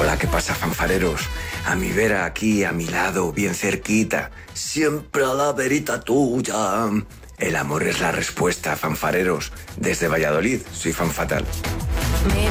Hola, ¿qué pasa, fanfareros? A mi vera aquí, a mi lado, bien cerquita, siempre a la verita tuya. El amor es la respuesta, fanfareros. Desde Valladolid, soy fan fatal. Me